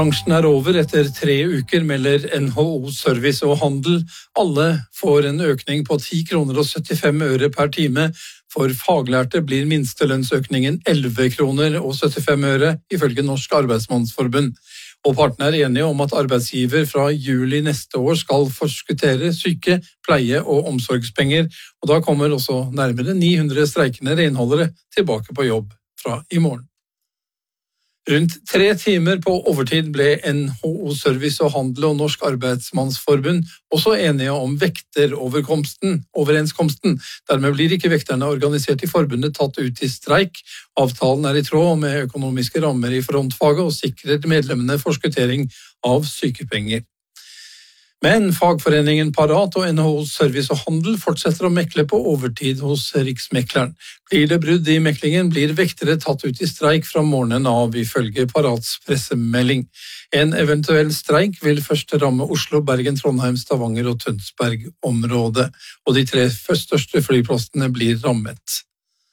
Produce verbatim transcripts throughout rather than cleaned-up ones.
Bransjen er over etter tre uker, melder N H O Service og Handel. Alle får en økning på ti kroner og syttifem øre per time. For faglærte blir minstelønnsøkningen elleve kroner og syttifem øre, ifølge Norsk Arbeidsmannsforbund. Og partene er enige om at arbeidsgiver fra juli neste år skal forskuttere syke, pleie- og omsorgspenger, og da kommer også nærmere ni hundre streikende renholdere tilbake på jobb fra i morgen. Rundt tre timer på overtid ble N H O Service og Handel og Norsk Arbeidsmannsforbund også enige om vekteroverenskomsten. Overenskomsten. Dermed blir ikke vekterne organisert i forbundet tatt ut i streik. Avtalen er i tråd med økonomiske rammer i frontfaget og sikrer medlemmene forskuttering av sykepenger. Men fagforeningen Parat og N H O Service og Handel fortsetter å mekle på overtid hos Riksmekleren. Blir det brudd i meklingen, blir vektere tatt ut i streik fra morgenen av, ifølge Parats pressemelding. En eventuell streik vil først ramme Oslo, Bergen, Trondheim, Stavanger og Tønsberg-området, og de tre største flyplassene blir rammet.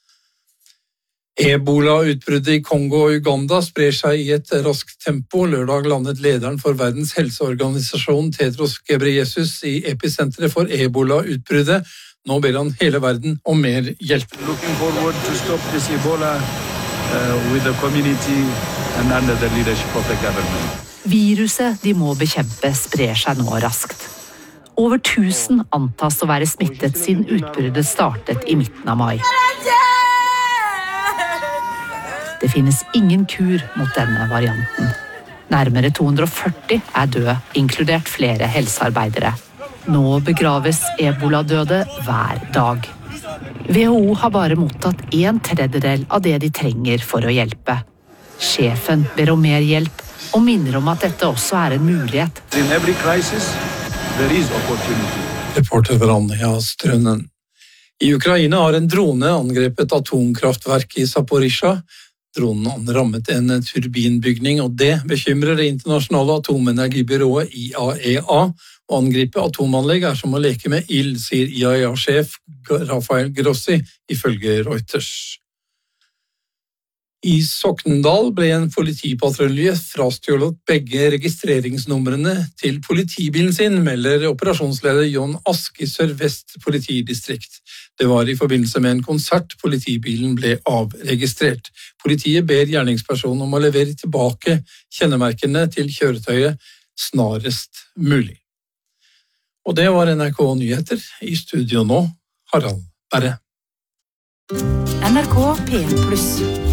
Ebola-utbruddet i Kongo og Uganda sprer seg i et raskt tempo. Lørdag landet lederen for Verdens helseorganisasjon Tedros Ghebreyesus i episenteret for Ebola-utbruddet. Nå ber han hele verden om mer hjelp. Looking forward to stop this Ebola uh, with the community and under the leadership of the government. Viruset de må bekjempe sprer seg nå raskt. Over tusen antas å være smittet siden utbruddet startet i midten av mai. Det finnes ingen kur mot denne varianten. Nærmere to hundre og førti er døde, inkludert flere helsearbeidere. Nå begraves ebola-døde hver dag. W H O har bare mottatt en tredjedel av det de trenger for å hjelpe. Sjefen ber om mer hjelp og minner om at dette også er en mulighet. In every crisis, there is opportunity. Reporter Vranja Strønnen. I Ukraina har en drone angrepet atomkraftverk i Zaporizjzja. Dronen rammet en turbinbygning, og det bekymrer det internasjonale atomenergibyrået I A E A. Å angripe atomanlegg er som å leke med ild, sier I A E A-sjef Rafael Grossi, ifølge Reuters. I Sokndal ble en politipatrulje frastjålet begge registreringsnumrene til politibilen sin, melder operasjonsleder Jon Ask i Sør-Vest politidistrikt. Det var i forbindelse med en konsert politibilen ble avregistrert. Politiet ber gjerningspersonen om å levere tilbake kjennemerkene til kjøretøyet snarest mulig. Og det var N R K Nyheter. I studio nå, Harald Berre. N R K P en pluss.